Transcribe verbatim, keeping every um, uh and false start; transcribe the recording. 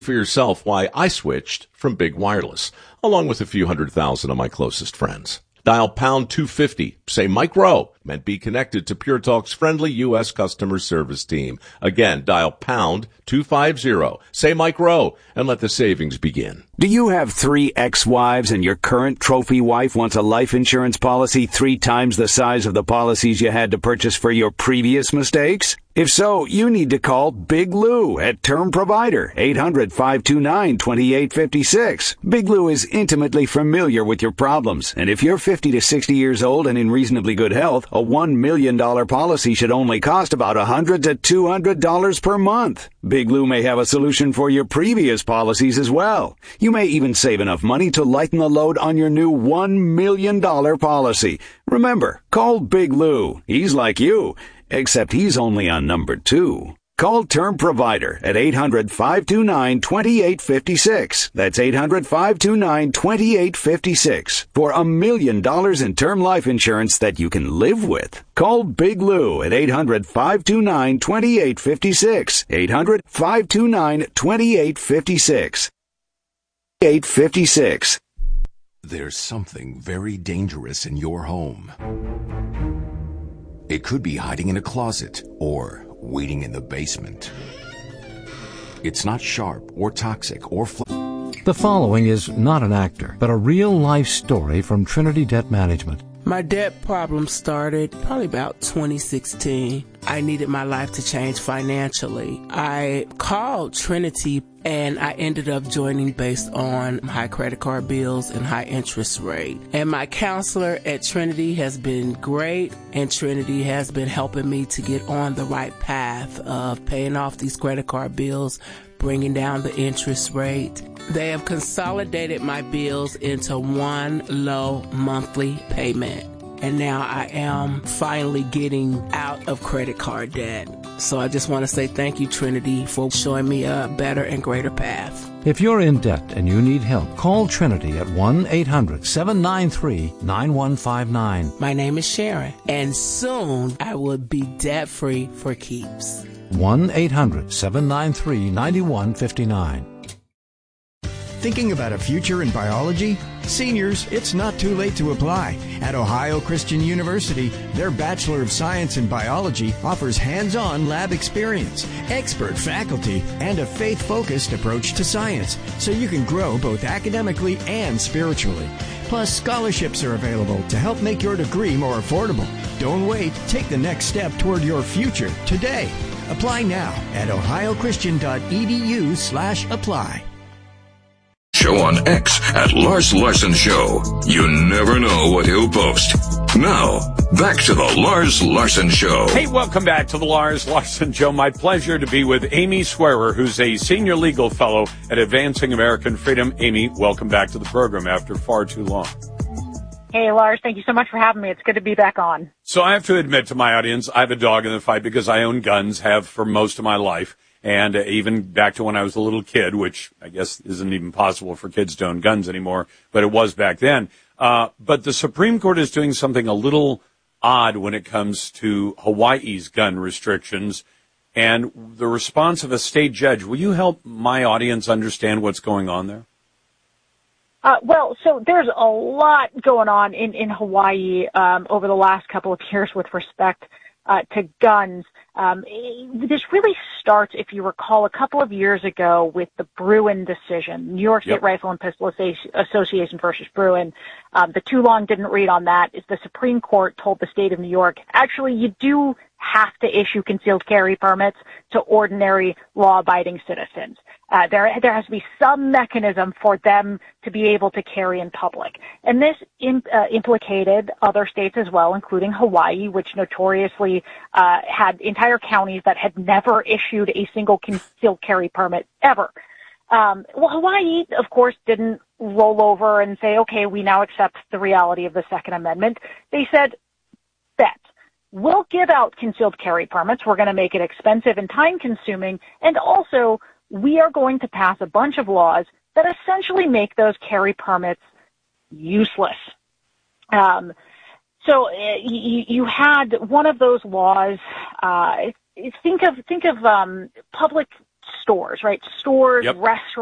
For yourself why I switched from Big Wireless, along with a few hundred thousand of my closest friends. Dial pound two fifty, say Mike Rowe, and be connected to Pure Talk's friendly U S customer service team. Again, dial pound two fifty, say Mike Rowe, and let the savings begin. Do you have three ex-wives and your current trophy wife wants a life insurance policy three times the size of the policies you had to purchase for your previous mistakes? If so, you need to call Big Lou at Term Provider, eight hundred, five two nine, two eight five six. Big Lou is intimately familiar with your problems, and if you're fifty to sixty years old and in reasonably good health, a one million dollars policy should only cost about one hundred to two hundred dollars per month. Big Lou may have a solution for your previous policies as well. You may even save enough money to lighten the load on your new one million dollars policy. Remember, call Big Lou. He's like you, except he's only on number two. Call Term Provider at eight hundred, five two nine, two eight five six. That's eight hundred, five two nine, two eight five six for a million dollars in term life insurance that you can live with. Call Big Lou at eight hundred, five two nine, two eight five six. eight hundred, five two nine, two eight five six. eight five six. There's something very dangerous in your home. It could be hiding in a closet or waiting in the basement. It's not sharp or toxic or fl- The following is not an actor, but a real-life story from Trinity Debt Management. My debt problem started probably about twenty sixteen. I needed my life to change financially. I called Trinity and I ended up joining based on high credit card bills and high interest rate. And my counselor at Trinity has been great, and Trinity has been helping me to get on the right path of paying off these credit card bills, bringing down the interest rate. They have consolidated my bills into one low monthly payment. And now I am finally getting out of credit card debt. So I just want to say thank you, Trinity, for showing me a better and greater path. If you're in debt and you need help, call Trinity at one eight hundred, seven nine three, nine one five nine. My name is Sharon, and soon I will be debt-free for keeps. one eight hundred, seven nine three, nine one five nine. Thinking about a future in biology? Seniors, it's not too late to apply. At Ohio Christian University, their Bachelor of Science in Biology offers hands-on lab experience, expert faculty, and a faith-focused approach to science, so you can grow both academically and spiritually. Plus, scholarships are available to help make your degree more affordable. Don't wait. Take the next step toward your future today. Apply now at ohiochristian.edu slash apply. Show on X at Lars Larson Show. You never know what he'll post. Now, back to the Lars Larson Show. Hey, welcome back to the Lars Larson Show. My pleasure to be with Amy Swearer, who's a senior legal fellow at Advancing American Freedom. Amy, welcome back to the program after far too long. Hey, Lars, thank you so much for having me. It's good to be back on. So I have to admit to my audience, I have a dog in the fight because I own guns, have for most of my life. And uh, even back to when I was a little kid, which I guess isn't even possible for kids to own guns anymore, but it was back then. Uh, but the Supreme Court is doing something a little odd when it comes to Hawaii's gun restrictions and the response of a state judge. Will you help my audience understand what's going on there? Uh, well, so there's a lot going on in, in Hawaii um, over the last couple of years with respect uh, to guns. Um, this really starts, if you recall, a couple of years ago with the Bruen decision, New York State yep. Rifle and Pistol Association versus Bruen. Um, the too long didn't read on that is the Supreme Court told the state of New York, actually, you do have to issue concealed carry permits to ordinary law-abiding citizens. Uh, there, there has to be some mechanism for them to be able to carry in public. And this in, uh, implicated other states as well, including Hawaii, which notoriously uh, had entire counties that had never issued a single concealed carry permit ever. Um, well, Hawaii, of course, didn't roll over and say, okay, we now accept the reality of the Second Amendment. They said, bet. We'll give out concealed carry permits. We're going to make it expensive and time-consuming, and also we are going to pass a bunch of laws that essentially make those carry permits useless. Um, so uh, you, you had one of those laws. Uh, think of think of um, public stores, right? Stores, yep. restaurants.